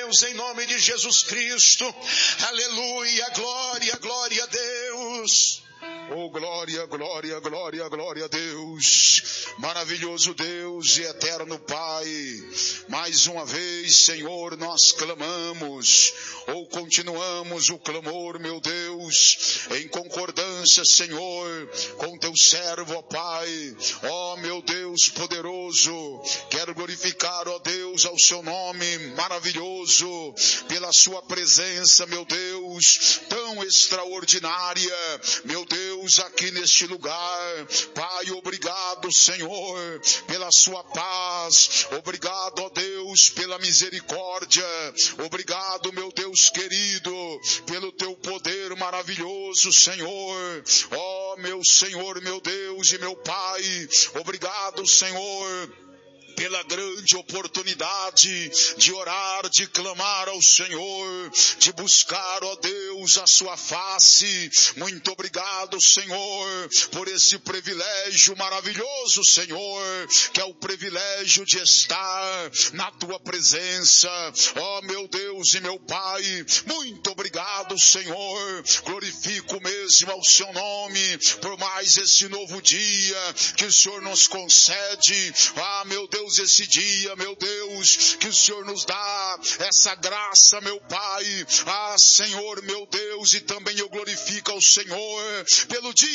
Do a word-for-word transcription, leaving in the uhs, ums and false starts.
Deus, em nome de Jesus Cristo. Aleluia, glória, glória a Deus. Oh, glória, glória, glória, glória a Deus. Maravilhoso Deus e eterno Pai. Mais uma vez, Senhor, nós clamamos, ou continuamos o clamor, meu Deus, em concordância, Senhor, com teu servo, ó Pai. Ó, meu Deus poderoso, quero glorificar, ó Deus, ao seu nome maravilhoso, pela sua presença, meu Deus, tão extraordinária, meu Deus, aqui neste lugar. Pai, obrigado, Senhor, pela sua paz. Obrigado, ó Deus, pela misericórdia. Obrigado, meu Deus querido, pelo teu poder maravilhoso, Senhor. Ó, meu Senhor, meu Deus e meu Pai, obrigado, Senhor, pela grande oportunidade de orar, de clamar ao Senhor, de buscar, ó Deus, a sua face. Muito obrigado, Senhor, por esse privilégio maravilhoso, Senhor, que é o privilégio de estar na tua presença. Ó meu Deus e meu Pai, muito obrigado, Senhor. Glorifico mesmo ao seu nome por mais esse novo dia que o Senhor nos concede. Ah, meu Deus, esse dia, meu Deus, que o Senhor nos dá essa graça, meu Pai. Ah, Senhor, meu Deus, e também eu glorifico ao Senhor pelo dia